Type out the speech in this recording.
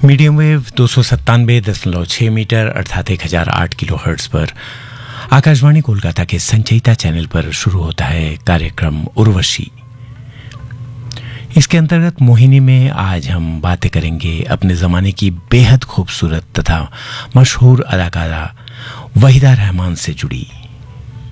Medium wave 297.6 metre अर्थात 1008 kilo hertz पर आकाशवाणी कोलकाता के संचयिता चैनल पर शुरू होता है कार्यक्रम उर्वशी। इसके अंतर्गत मोहिनी में आज हम बातें करेंगे अपने जमाने की बेहद खूबसूरत तथा मशहूर अदाकारा वहीदा रहमान से जुड़ी।